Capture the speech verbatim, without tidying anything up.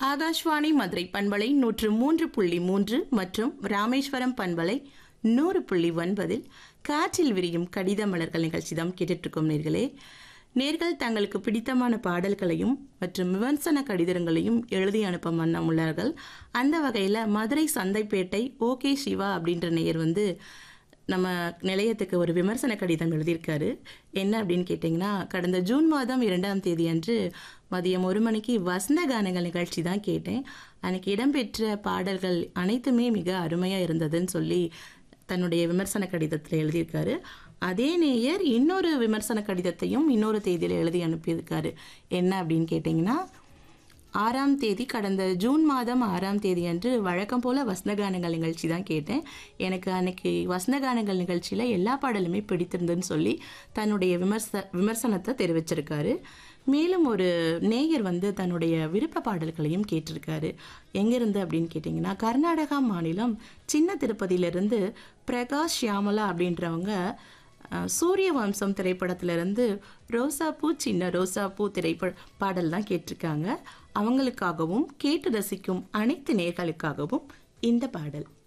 ஆகாஷ்வாணி மதுரை பண்பலை நூற்று மூன்று புள்ளி மூன்று மற்றும் ராமேஸ்வரம் பண்பலை நூறு புள்ளி ஒன்பதில் காற்றில் விரியும் கடித மலர்கள் நிகழ்ச்சி தான் கேட்டுட்டு இருக்கோம் நேர்களே. நேர்கள் தங்களுக்கு பிடித்தமான பாடல்களையும் மற்றும் விமர்சன கடிதங்களையும் எழுதி அனுப்ப மன்னம் உள்ளார்கள். அந்த வகையில் மதுரை சந்தைப்பேட்டை ஓகே சிவா அப்படின்ற நேயர் வந்து நம்ம நிலையத்துக்கு ஒரு விமர்சன கடிதம் எழுதியிருக்காரு. என்ன அப்படின்னு கேட்டிங்கன்னா, கடந்த ஜூன் மாதம் இரண்டாம் தேதி அன்று மதியம் ஒரு மணிக்கு வசந்த கானங்கள் நிகழ்ச்சி தான் கேட்டேன். அன்னைக்கு இடம்பெற்ற பாடல்கள் அனைத்துமே மிக அருமையாக இருந்ததுன்னு சொல்லி தன்னுடைய விமர்சன கடிதத்தில் எழுதியிருக்காரு. அதே நேயர் இன்னொரு விமர்சன கடிதத்தையும் இன்னொரு தேதியில் எழுதி அனுப்பியிருக்காரு. என்ன அப்படின்னு கேட்டிங்கன்னா, ஆறாம் தேதி கடந்த ஜூன் மாதம் ஆறாம் தேதி அன்று வழக்கம் போல் வசந்தகானங்கள் நிகழ்ச்சி தான் கேட்டேன். எனக்கு அன்னைக்கு வசந்தகானங்கள் நிகழ்ச்சியில் எல்லா பாடலுமே பிடித்திருந்துன்னு சொல்லி தன்னுடைய விமர்ச விமர்சனத்தை தெரிவிச்சிருக்காரு. மேலும் ஒரு நேயர் வந்து தன்னுடைய விருப்ப பாடல்களையும் கேட்டிருக்காரு. எங்கேருந்து அப்படின்னு கேட்டிங்கன்னா, கர்நாடகா மாநிலம் சின்ன திருப்பதியிலிருந்து பிரகாஷ் ஷியாமலா அப்படின்றவங்க சூரிய வம்சம் திரைப்படத்திலிருந்து ரோசாப்பூ சின்ன ரோசாப்பூ திரைப்பட பாடல் தான் கேட்டிருக்காங்க. அவங்களுக்காகவும் கேட்டு ரசிக்கும் அனைத்து நேயர்களுக்காகவும் இந்த பாடல்.